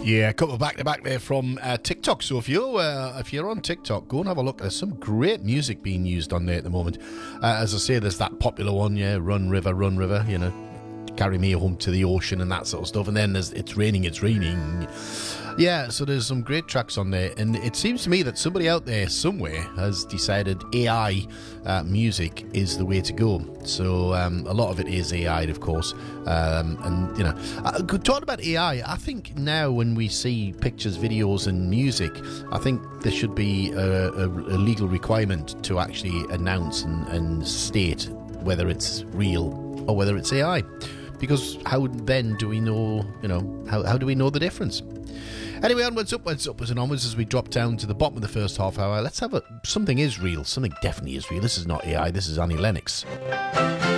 Yeah, a couple back to back there from TikTok. So if you're on TikTok, go and have a look. There's some great music being used on there at the moment. As I say, there's that popular one, yeah, Run River, you know, carry me home to the ocean and that sort of stuff. And then there's It's Raining. Yeah, so there's some great tracks on there, and it seems to me that somebody out there somewhere has decided AI music is the way to go. So a lot of it is AI, of course. And, you know, talking about AI, I think now when we see pictures, videos and music, I think there should be a legal requirement to actually announce and state whether it's real or whether it's AI. Because how then do we know, you know, how do we know the difference? Anyway, onwards, upwards and onwards as we drop down to the bottom of the first half hour. Let's have something is real. Something definitely is real. This is not AI. This is Annie Lennox.